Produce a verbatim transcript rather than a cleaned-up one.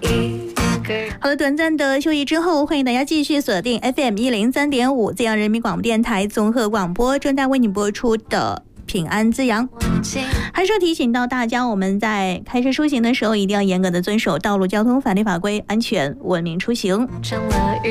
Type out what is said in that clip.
好了，短暂的休息之后，欢迎大家继续锁定 F M 一零三点五 浙江人民广播电台综合广播，正在为你播出的平安之阳。还是要提醒到大家，我们在开车出行的时候，一定要严格的遵守道路交通法律法规，安全文明出行。